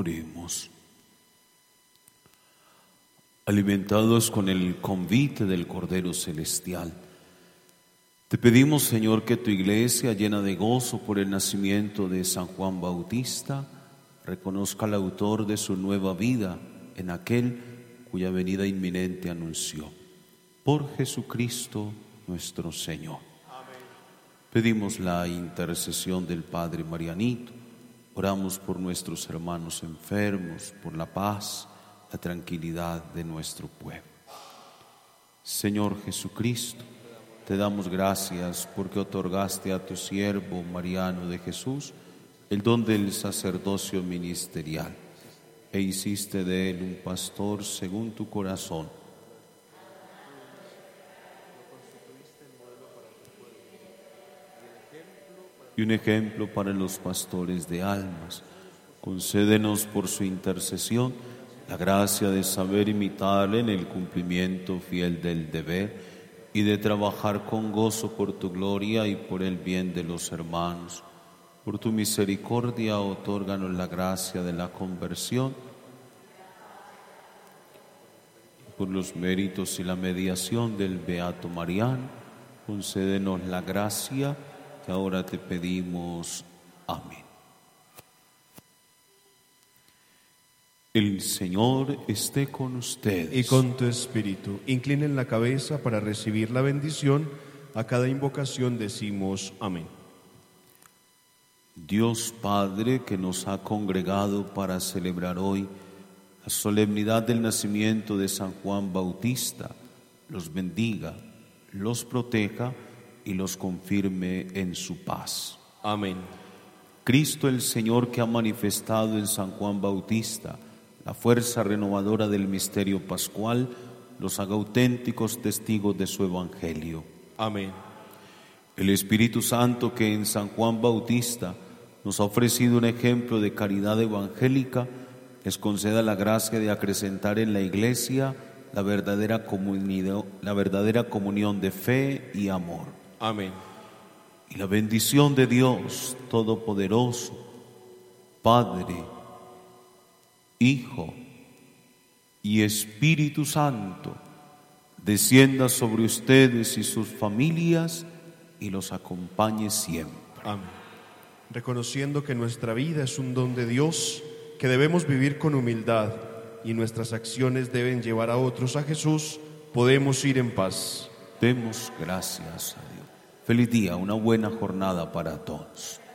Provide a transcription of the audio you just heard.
Oremos. Alimentados con el convite del Cordero Celestial, te pedimos, Señor, que tu iglesia, llena de gozo por el nacimiento de San Juan Bautista, reconozca al autor de su nueva vida en aquel cuya venida inminente anunció. Por Jesucristo nuestro Señor. Amén. Pedimos la intercesión del Padre Marianito. Oramos por nuestros hermanos enfermos, por la paz, la tranquilidad de nuestro pueblo. Señor Jesucristo, te damos gracias porque otorgaste a tu siervo Mariano de Jesús el don del sacerdocio ministerial e hiciste de él un pastor según tu corazón. Y un ejemplo para los pastores de almas. Concédenos por su intercesión la gracia de saber imitarle en el cumplimiento fiel del deber y de trabajar con gozo por tu gloria y por el bien de los hermanos. Por tu misericordia, otórganos la gracia de la conversión. Por los méritos y la mediación del Beato Mariano, concédenos la gracia que ahora te pedimos. Amén. El Señor esté con ustedes. Y con tu espíritu. Inclinen la cabeza para recibir la bendición. A cada invocación decimos amén. Dios Padre, que nos ha congregado para celebrar hoy la solemnidad del nacimiento de San Juan Bautista, los bendiga, los proteja y los confirme en su paz. Amén. Cristo el Señor, que ha manifestado en San Juan Bautista la fuerza renovadora del misterio pascual, los haga auténticos testigos de su evangelio. Amén. El Espíritu Santo, que en San Juan Bautista nos ha ofrecido un ejemplo de caridad evangélica, les conceda la gracia de acrecentar en la Iglesia la verdadera comunión de fe y amor. Amén. Y la bendición de Dios Todopoderoso, Padre, Hijo y Espíritu Santo, descienda sobre ustedes y sus familias y los acompañe siempre. Amén. Reconociendo que nuestra vida es un don de Dios, que debemos vivir con humildad y nuestras acciones deben llevar a otros a Jesús, podemos ir en paz. Demos gracias a Dios. Feliz día, una buena jornada para todos.